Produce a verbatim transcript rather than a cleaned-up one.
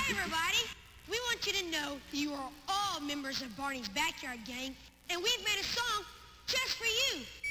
Hey, everybody. We want you to know you are all members of Barney's Backyard Gang, and we've made a song just for you.